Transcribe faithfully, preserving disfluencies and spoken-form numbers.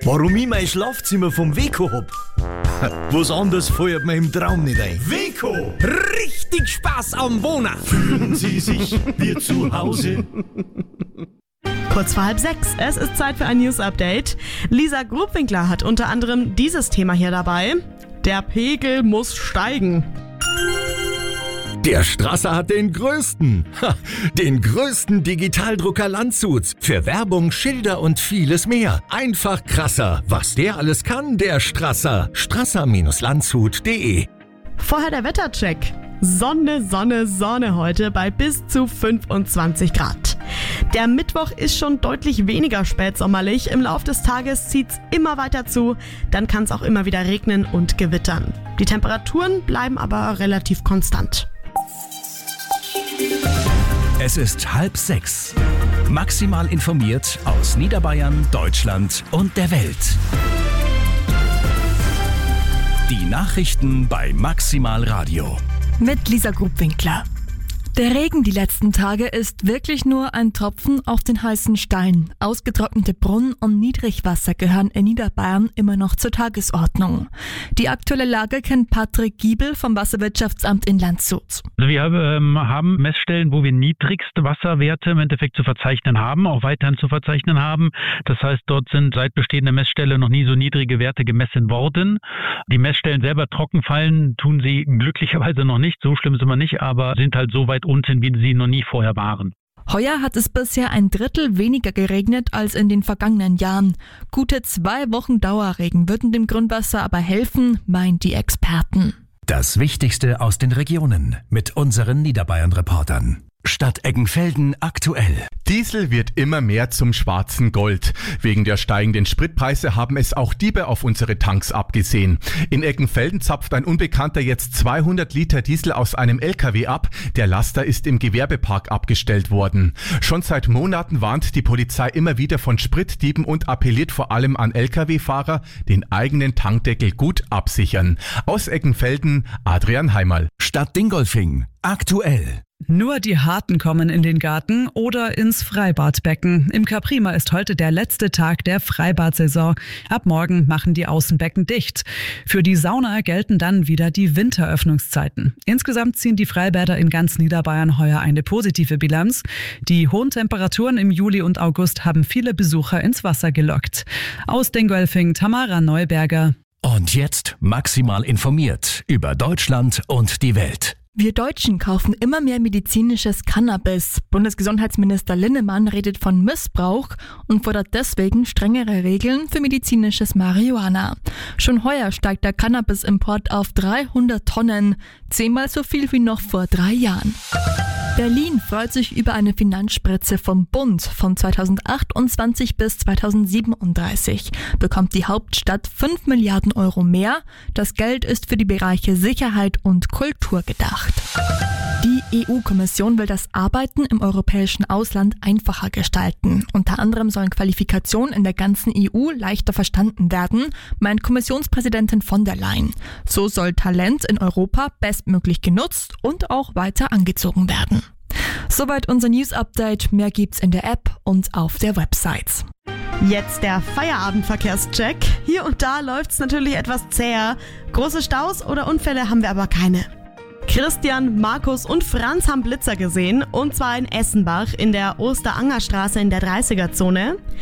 Warum ich mein Schlafzimmer vom Weco hab? Was anderes fällt mir im Traum nicht ein. Weco! Richtig Spaß am Wohnen! Fühlen Sie sich wie zu Hause? Kurz vor halb sechs. Es ist Zeit für ein News-Update. Lisa Grubwinkler hat unter anderem dieses Thema hier dabei. Der Pegel muss steigen. Der Strasser hat den größten, ha, den größten Digitaldrucker Landshuts. Für Werbung, Schilder und vieles mehr. Einfach krasser. Was der alles kann, der Strasser. strasser Landshut punkt de. Vorher der Wettercheck. Sonne, Sonne, Sonne heute bei bis zu fünfundzwanzig Grad. Der Mittwoch ist schon deutlich weniger spätsommerlich. Im Laufe des Tages zieht's immer weiter zu. Dann kann es auch immer wieder regnen und gewittern. Die Temperaturen bleiben aber relativ konstant. Es ist halb sechs. Maximal informiert aus Niederbayern, Deutschland und der Welt. Die Nachrichten bei Maximal Radio. Mit Lisa Grubwinkler. Der Regen die letzten Tage ist wirklich nur ein Tropfen auf den heißen Stein. Ausgetrocknete Brunnen und Niedrigwasser gehören in Niederbayern immer noch zur Tagesordnung. Die aktuelle Lage kennt Patrick Giebel vom Wasserwirtschaftsamt in Landshut. Also wir ähm, haben Messstellen, wo wir niedrigste Wasserwerte im Endeffekt zu verzeichnen haben, auch weiterhin zu verzeichnen haben. Das heißt, dort sind seit bestehender Messstelle noch nie so niedrige Werte gemessen worden. Die Messstellen selber trocken fallen, tun sie glücklicherweise noch nicht. So schlimm ist immer nicht, aber sind halt so weit unten, wie sie noch nie vorher waren. Heuer hat es bisher ein Drittel weniger geregnet als in den vergangenen Jahren. Gute zwei Wochen Dauerregen würden dem Grundwasser aber helfen, meinen die Experten. Das Wichtigste aus den Regionen mit unseren Niederbayern-Reportern. Stadt Eggenfelden aktuell. Diesel wird immer mehr zum schwarzen Gold. Wegen der steigenden Spritpreise haben es auch Diebe auf unsere Tanks abgesehen. In Eggenfelden zapft ein Unbekannter jetzt zweihundert Liter Diesel aus einem L K W ab. Der Laster ist im Gewerbepark abgestellt worden. Schon seit Monaten warnt die Polizei immer wieder von Spritdieben und appelliert vor allem an L K W-Fahrer, den eigenen Tankdeckel gut absichern. Aus Eggenfelden, Adrian Heimerl. Stadt Dingolfing aktuell. Nur die Harten kommen in den Garten oder ins Freibadbecken. Im Caprima ist heute der letzte Tag der Freibadsaison. Ab morgen machen die Außenbecken dicht. Für die Sauna gelten dann wieder die Winteröffnungszeiten. Insgesamt ziehen die Freibäder in ganz Niederbayern heuer eine positive Bilanz. Die hohen Temperaturen im Juli und August haben viele Besucher ins Wasser gelockt. Aus Dingolfing, Tamara Neuberger. Und jetzt maximal informiert über Deutschland und die Welt. Wir Deutschen kaufen immer mehr medizinisches Cannabis. Bundesgesundheitsminister Linnemann redet von Missbrauch und fordert deswegen strengere Regeln für medizinisches Marihuana. Schon heuer steigt der Cannabis-Import auf dreihundert Tonnen, zehnmal so viel wie noch vor drei Jahren. Berlin freut sich über eine Finanzspritze vom Bund. Von zweitausendachtundzwanzig bis zweitausendsiebenunddreißig bekommt die Hauptstadt fünf Milliarden Euro mehr. Das Geld ist für die Bereiche Sicherheit und Kultur gedacht. Die E U-Kommission will das Arbeiten im europäischen Ausland einfacher gestalten. Unter anderem sollen Qualifikationen in der ganzen E U leichter verstanden werden, meint Kommissionspräsidentin von der Leyen. So soll Talent in Europa bestmöglich genutzt und auch weiter angezogen werden. Soweit unser News-Update. Mehr gibt's in der App und auf der Website. Jetzt der Feierabendverkehrscheck. Hier und da läuft's natürlich etwas zäher. Große Staus oder Unfälle haben wir aber keine. Christian, Markus und Franz haben Blitzer gesehen, und zwar in Essenbach in der Osterangerstraße in der dreißiger Zone.